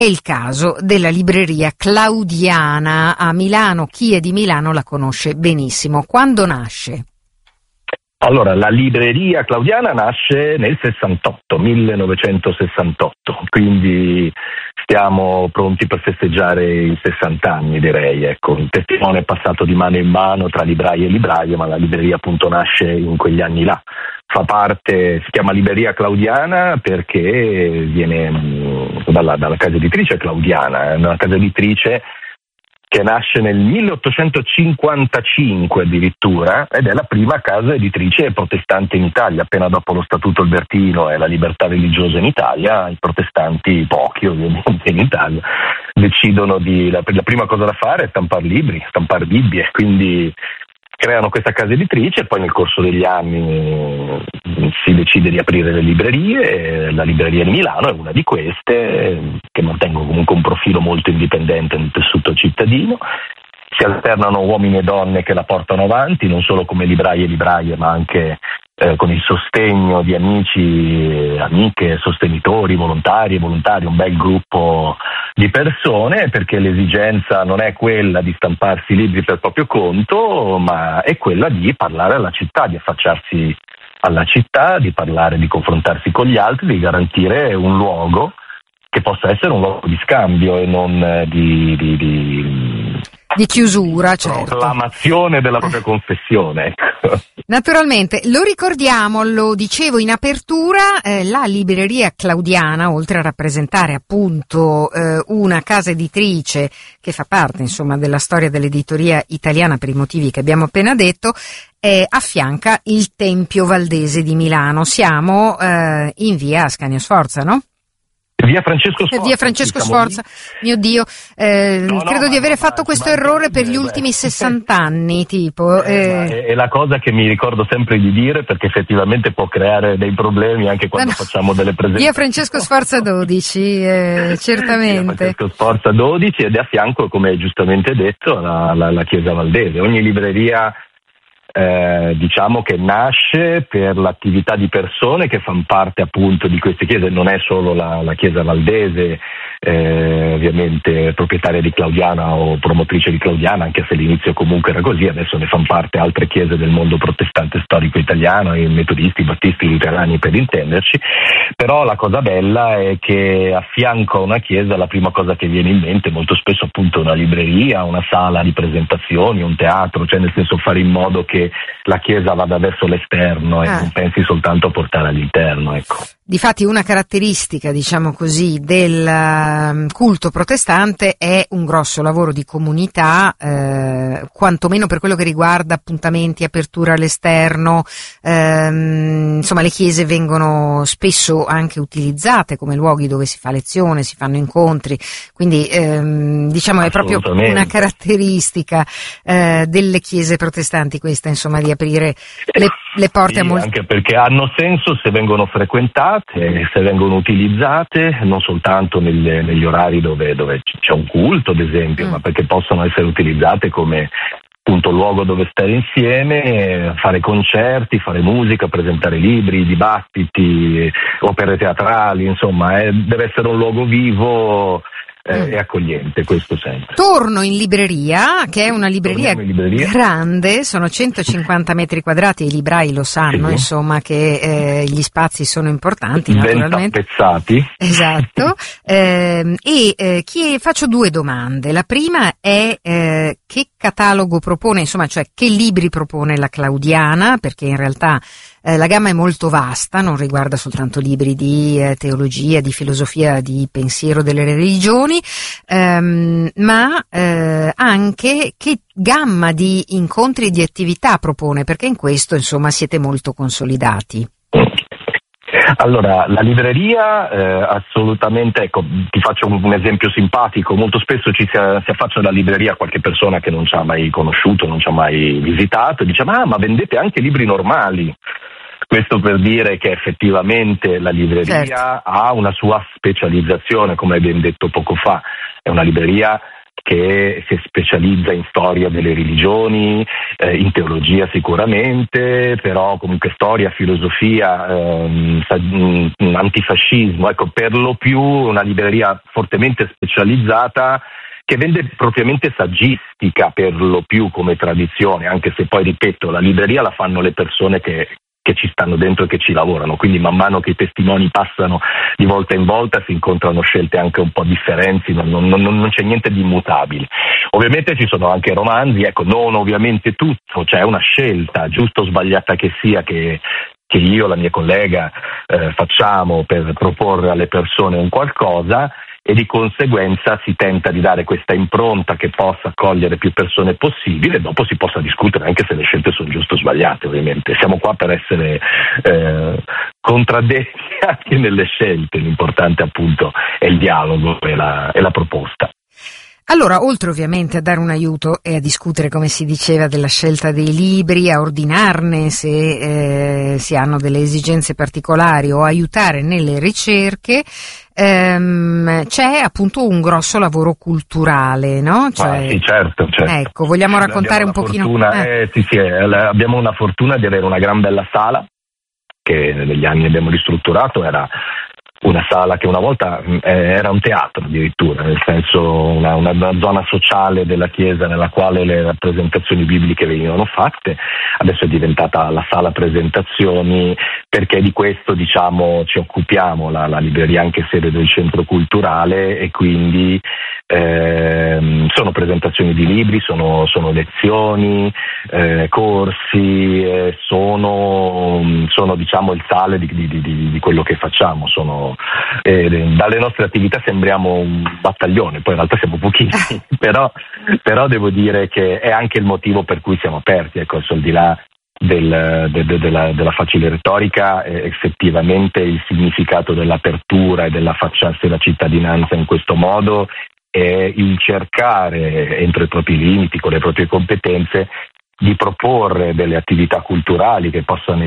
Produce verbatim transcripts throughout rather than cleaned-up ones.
È il caso della libreria Claudiana a Milano. Chi è di Milano la conosce benissimo. Quando nasce? Allora, la libreria Claudiana nasce nel sessantotto, millenovecentosessantotto, quindi stiamo pronti per festeggiare i sessanta anni, direi. Ecco, il testimone è passato di mano in mano tra librai e libraie, ma la libreria appunto nasce in quegli anni là. Fa parte, si chiama Libreria Claudiana perché viene mh, dalla, dalla casa editrice Claudiana, è una casa editrice che nasce nel milleottocentocinquantacinque addirittura, ed è la prima casa editrice protestante in Italia. Appena dopo lo Statuto Albertino e la libertà religiosa in Italia, i protestanti, pochi ovviamente in Italia, decidono di, la, la prima cosa da fare è stampare libri, stampare Bibbie, quindi creano questa casa editrice e poi nel corso degli anni si decide di aprire le librerie. La libreria di Milano è una di queste, che mantengono comunque un profilo molto indipendente nel tessuto cittadino. Si alternano uomini e donne che la portano avanti, non solo come librai e libraie, ma anche eh, con il sostegno di amici, amiche, sostenitori, volontari e volontari, un bel gruppo di persone, perché l'esigenza non è quella di stamparsi libri per proprio conto, ma è quella di parlare alla città, di affacciarsi alla città, di parlare, di confrontarsi con gli altri, di garantire un luogo che possa essere un luogo di scambio e non di, di, di, di chiusura, certo. Proclamazione della propria confessione. Ecco. Naturalmente, lo ricordiamo, lo dicevo in apertura, eh, la libreria Claudiana, oltre a rappresentare appunto eh, una casa editrice che fa parte insomma della storia dell'editoria italiana per i motivi che abbiamo appena detto, eh, affianca il Tempio Valdese di Milano. Siamo eh, in via Ascanio Sforza, no? Via Francesco Sforza. Via Francesco Sforza, mio Dio, eh, no, no, credo di aver fatto ma, questo ma, errore ma, per gli beh, ultimi sessanta anni, tipo. Eh, eh. È, è la cosa che mi ricordo sempre di dire, perché effettivamente può creare dei problemi anche quando no, no. facciamo delle presentazioni. Via Francesco Sforza dodici, eh, certamente. Via Francesco Sforza dodici, ed è a fianco, come giustamente detto, la, la, la chiesa valdese. Ogni libreria Eh, diciamo che nasce per l'attività di persone che fanno parte appunto di queste chiese. Non è solo la, la chiesa valdese, eh, ovviamente proprietaria di Claudiana o promotrice di Claudiana, anche se all'inizio comunque era così. Adesso ne fanno parte altre chiese del mondo protestante storico italiano, i metodisti, i battisti, i luterani, per intenderci. Però la cosa bella è che a fianco a una chiesa la prima cosa che viene in mente molto spesso appunto una libreria, una sala di presentazioni, un teatro, cioè nel senso fare in modo che la chiesa vada verso l'esterno e ah. non pensi soltanto a portare all'interno, ecco. Difatti una caratteristica, diciamo così, del culto protestante è un grosso lavoro di comunità, eh, quantomeno per quello che riguarda appuntamenti, apertura all'esterno. Ehm, insomma, le chiese vengono spesso anche utilizzate come luoghi dove si fa lezione, si fanno incontri, quindi ehm, diciamo è proprio una caratteristica eh, delle chiese protestanti questa, insomma, di aprire le, le porte sì, a molti. Anche perché hanno senso se vengono frequentate, se vengono utilizzate, non soltanto nelle, negli orari dove, dove c'è un culto, ad esempio, mm. ma perché possono essere utilizzate come appunto luogo dove stare insieme, fare concerti, fare musica, presentare libri, dibattiti, opere teatrali, insomma, eh, deve essere un luogo vivo eh, mm. e accogliente, questo sempre. Torno in libreria, che è una libreria, libreria. grande, sono centocinquanta metri quadrati, i librai lo sanno, sì. insomma, che eh, gli spazi sono importanti, naturalmente. Ventappezzati. Esatto. eh, e eh, chi, faccio due domande. La prima è eh, che catalogo propone, insomma, cioè che libri propone la Claudiana, perché in realtà Eh, la gamma è molto vasta, non riguarda soltanto libri di eh, teologia, di filosofia, di pensiero delle religioni, ehm, ma eh, anche che gamma di incontri e di attività propone, perché in questo insomma siete molto consolidati. Allora, la libreria eh, assolutamente, ecco, ti faccio un, un esempio simpatico. Molto spesso ci si, si affaccia alla libreria qualche persona che non ci ha mai conosciuto, non ci ha mai visitato, e dice ma, ma vendete anche libri normali? Questo per dire che effettivamente la libreria certo. ha una sua specializzazione, come hai ben detto poco fa. È una libreria che si specializza in storia delle religioni, eh, in teologia sicuramente, però comunque storia, filosofia, ehm, antifascismo, ecco, per lo più una libreria fortemente specializzata che vende propriamente saggistica per lo più come tradizione, anche se poi, ripeto, la libreria la fanno le persone che che ci stanno dentro e che ci lavorano, quindi man mano che i testimoni passano di volta in volta si incontrano scelte anche un po' differenti, non, non, non, non c'è niente di immutabile. Ovviamente ci sono anche romanzi, ecco, non ovviamente tutto, c'è una scelta, giusta o sbagliata che sia, che che io e la mia collega eh, facciamo per proporre alle persone un qualcosa, e di conseguenza si tenta di dare questa impronta che possa accogliere più persone possibile, e dopo si possa discutere anche se le scelte sono giuste o sbagliate. Ovviamente siamo qua per essere eh, contraddetti anche nelle scelte, l'importante appunto è il dialogo e la, e la proposta. Allora, oltre ovviamente a dare un aiuto e a discutere, come si diceva, della scelta dei libri, a ordinarne se eh, si hanno delle esigenze particolari o aiutare nelle ricerche, ehm, c'è appunto un grosso lavoro culturale, no? Cioè, ah, sì, certo, certo. Ecco, vogliamo raccontare un pochino? Fortuna, eh. Eh, sì, sì, eh, abbiamo una fortuna di avere una gran bella sala che negli anni abbiamo ristrutturato. Era una sala che una volta eh, era un teatro addirittura, nel senso una, una, una zona sociale della chiesa nella quale le rappresentazioni bibliche venivano fatte. Adesso è diventata la sala presentazioni, perché di questo, diciamo, ci occupiamo, la, la libreria anche sede del centro culturale, e quindi eh, sono presentazioni di libri, sono, sono lezioni, eh, corsi, eh, sono, sono diciamo il sale di, di, di, di quello che facciamo. Sono Eh, dalle nostre attività sembriamo un battaglione, poi in realtà siamo pochissimi, però, però devo dire che è anche il motivo per cui siamo aperti, ecco, al di là del, de, de, della, della facile retorica, eh, effettivamente il significato dell'apertura e della facciarsi la cittadinanza in questo modo è il cercare, entro i propri limiti, con le proprie competenze, di proporre delle attività culturali che possano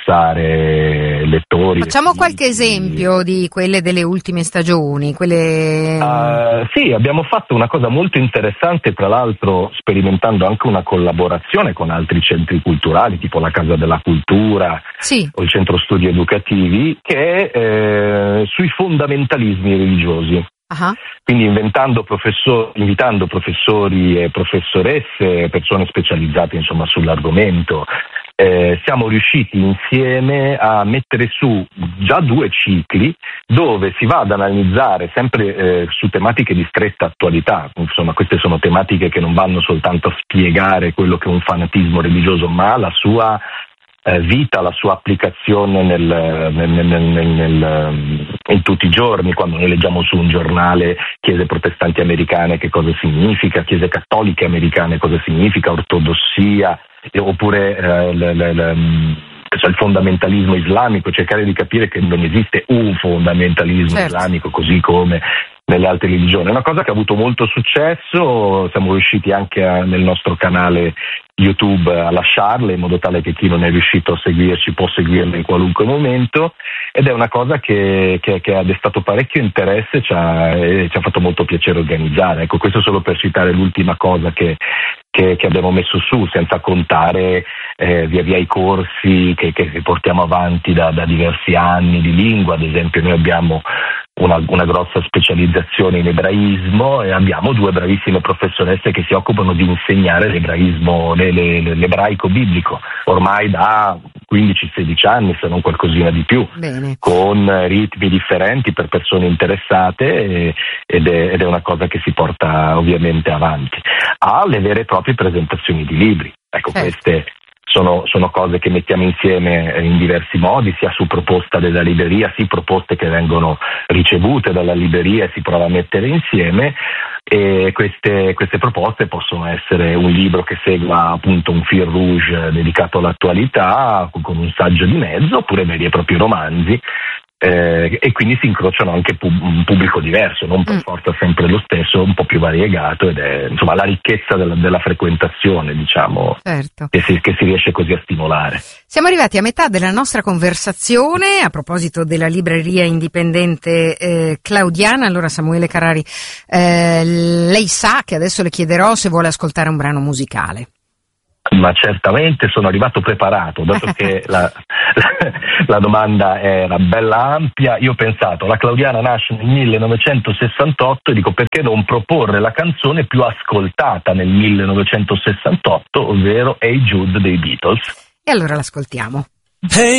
interessare lettori. Facciamo qualche esempio di quelle delle ultime stagioni, quelle... Uh, sì, abbiamo fatto una cosa molto interessante, tra l'altro sperimentando anche una collaborazione con altri centri culturali, tipo la Casa della Cultura, sì, o il Centro Studi Educativi, che è eh, sui fondamentalismi religiosi. Uh-huh. Quindi inventando professori, invitando professori e professoresse, persone specializzate insomma sull'argomento, eh, siamo riusciti insieme a mettere su già due cicli dove si va ad analizzare sempre eh, su tematiche di stretta attualità. Insomma, queste sono tematiche che non vanno soltanto a spiegare quello che è un fanatismo religioso, ma la sua Eh, vita, la sua applicazione nel, nel, nel, nel, nel, in tutti i giorni. Quando noi leggiamo su un giornale chiese protestanti americane che cosa significa, chiese cattoliche americane cosa significa, ortodossia, eh, oppure eh, le, le, le, cioè il fondamentalismo islamico, cercare di capire che non esiste un fondamentalismo certo. islamico così come nelle altre religioni. È una cosa che ha avuto molto successo, siamo riusciti anche a, nel nostro canale YouTube a lasciarle in modo tale che chi non è riuscito a seguirci può seguirle in qualunque momento, ed è una cosa che, che, che ha destato parecchio interesse, ci ha, e ci ha fatto molto piacere organizzare. Ecco, questo solo per citare l'ultima cosa che, che, che abbiamo messo su, senza contare eh, via via i corsi che, che portiamo avanti da, da diversi anni di lingua. Ad esempio noi abbiamo Una, una grossa specializzazione in ebraismo e abbiamo due bravissime professoresse che si occupano di insegnare l'ebraismo, le, le, l'ebraico biblico, ormai da quindici sedici anni, se non qualcosina di più. Bene. Con ritmi differenti per persone interessate, e, ed, è, ed è una cosa che si porta ovviamente avanti. Ha le vere e proprie presentazioni di libri. Ecco, certo. queste Sono, sono cose che mettiamo insieme in diversi modi, sia su proposta della libreria, sia proposte che vengono ricevute dalla libreria e si prova a mettere insieme, e queste, queste proposte possono essere un libro che segua appunto un fil rouge dedicato all'attualità con un saggio di mezzo, oppure veri e propri romanzi Eh, e quindi si incrociano anche pub- un pubblico diverso, non per mm. forza sempre lo stesso, un po' più variegato, ed è insomma la ricchezza della, della frequentazione, diciamo, certo. che, si, che si riesce così a stimolare. Siamo arrivati a metà della nostra conversazione a proposito della libreria indipendente eh, Claudiana. Allora, Samuele Carrari, eh, lei sa che adesso le chiederò se vuole ascoltare un brano musicale. Ma certamente sono arrivato preparato, dato che la, la, la domanda era bella ampia. Io ho pensato, la Claudiana nasce nel millenovecentosessantotto e dico, perché non proporre la canzone più ascoltata nel millenovecentosessantotto, ovvero Hey Jude dei Beatles. E allora l'ascoltiamo. Hey